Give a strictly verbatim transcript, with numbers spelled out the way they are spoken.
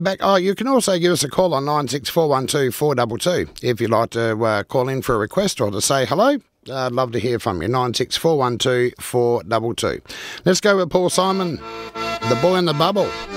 back. Oh, you can also give us a call on nine six four one two four two two if you'd like to uh, call in for a request or to say hello. Uh, I'd love to hear from you. nine six four one two four two two. Let's go with Paul Simon, The Boy in the Bubble.